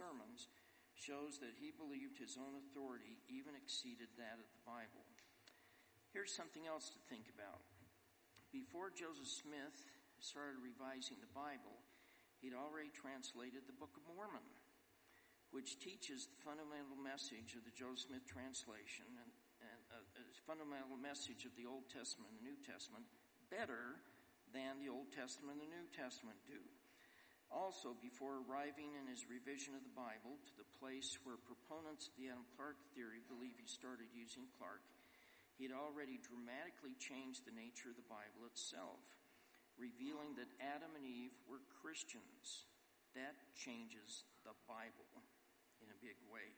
sermons shows that he believed his own authority even exceeded that of the Bible. Here's something else to think about. Before Joseph Smith started revising the Bible, he'd already translated the Book of Mormon, which teaches the fundamental message of the Joseph Smith translation and a fundamental message of the Old Testament and the New Testament better than the Old Testament and the New Testament do. Also, before arriving in his revision of the Bible to the place where proponents of the Adam Clarke theory believe he started using Clarke, he had already dramatically changed the nature of the Bible itself, revealing that Adam and Eve were Christians. That changes the Bible in a big way,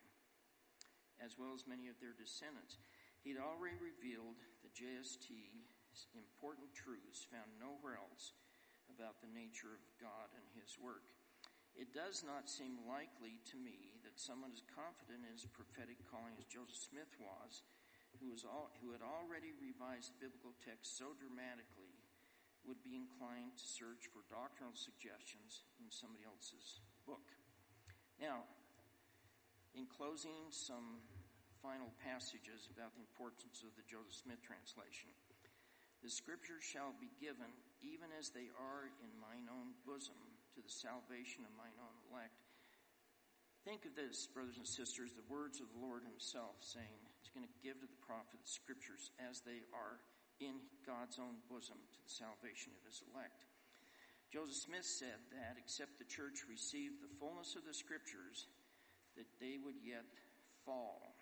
as well as many of their descendants. He'd already revealed the JST's important truths found nowhere else about the nature of God and his work. It does not seem likely to me that someone as confident in his prophetic calling as Joseph Smith was, who had already revised the biblical text so dramatically, would be inclined to search for doctrinal suggestions in somebody else's book. Now, in closing, some final passages about the importance of the Joseph Smith translation. The scriptures shall be given, even as they are in mine own bosom, to the salvation of mine own elect. Think of this, brothers and sisters, the words of the Lord himself saying he's going to give to the prophet the scriptures as they are in God's own bosom to the salvation of his elect. Joseph Smith said that except the church received the fullness of the scriptures, that they would yet fall.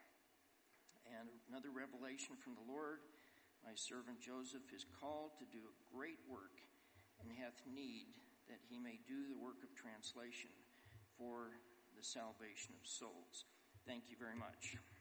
And another revelation from the Lord, my servant Joseph is called to do a great work and hath need that he may do the work of translation for the salvation of souls. Thank you very much.